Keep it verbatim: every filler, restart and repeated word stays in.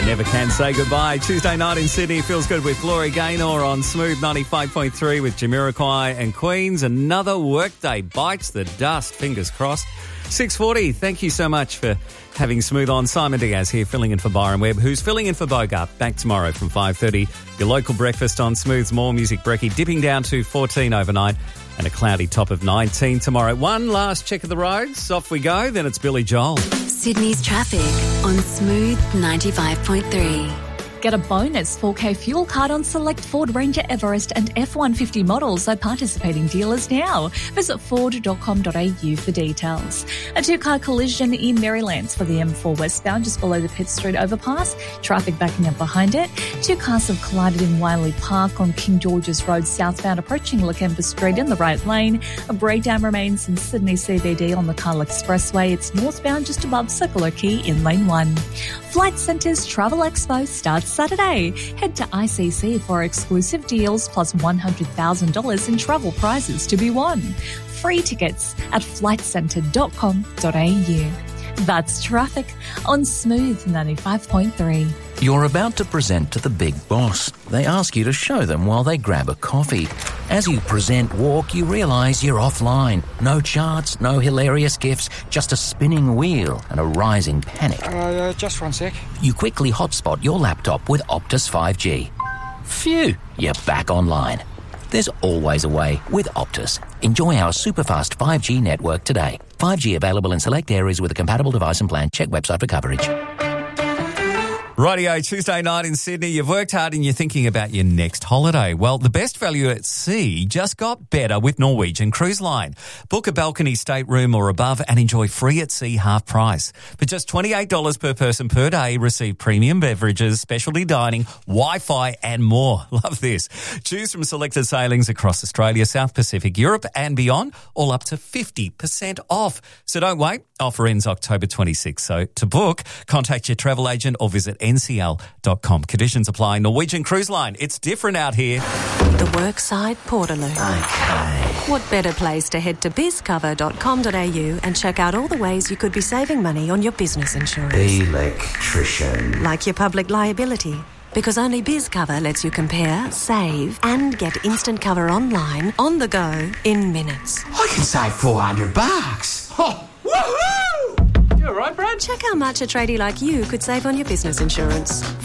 never can say goodbye. Tuesday night in Sydney feels good with Gloria Gaynor on Smooth ninety-five point three with Jamiroquai and Queens. Another workday bites the dust, fingers crossed. six forty, thank you so much for having Smooth on. Simon Diaz here, filling in for Byron Webb, who's filling in for Bogart. Back tomorrow from five thirty. Your local breakfast on Smooth's More Music Brekkie, dipping down to fourteen overnight and a cloudy top of nineteen tomorrow. One last check of the roads. Off we go. Then it's Billy Joel. Sydney's traffic on Smooth ninety-five point three. Get a bonus four K fuel card on select Ford Ranger Everest and F one fifty models at participating dealers now. Visit ford dot com dot a u for details. A two-car collision in Marylands for the M four westbound just below the Pitt Street overpass. Traffic backing up behind it. Two cars have collided in Wiley Park on King George's Road southbound approaching Lakemba Street in the right lane. A breakdown remains in Sydney C B D on the Carl Expressway. It's northbound just above Circular Quay in lane one. Flight Centre's Travel Expo starts Saturday. Head to I C C for exclusive deals plus one hundred thousand dollars in travel prizes to be won. Free tickets at flight centre dot com dot a u. That's traffic on Smooth ninety-five point three. You're about to present to the big boss. They ask you to show them while they grab a coffee. As you present walk, you realise you're offline. No charts, no hilarious gifs, just a spinning wheel and a rising panic. Uh, uh, just one sec. You quickly hotspot your laptop with Optus five G. Phew, you're back online. There's always a way with Optus. Enjoy our super-fast five G network today. five G available in select areas with a compatible device and plan. Check website for coverage. Rightio, Tuesday night in Sydney. You've worked hard and you're thinking about your next holiday. Well, the best value at sea just got better with Norwegian Cruise Line. Book a balcony stateroom or above and enjoy free at sea half price. For just twenty-eight dollars per person per day, receive premium beverages, specialty dining, Wi-Fi and more. Love this. Choose from selected sailings across Australia, South Pacific, Europe and beyond, all up to fifty percent off. So don't wait. Offer ends October twenty-sixth. So to book, contact your travel agent or visit n c l dot com. Conditions apply. Norwegian Cruise Line. It's different out here. The Workside Portaloo. Okay. What better place to head to biz cover dot com dot a u and check out all the ways you could be saving money on your business insurance. Electrician. Like your public liability. Because only BizCover lets you compare, save, and get instant cover online, on the go, in minutes. I can save four hundred bucks. Oh, woohoo! You all right, Brad? Check how much a tradie like you could save on your business insurance.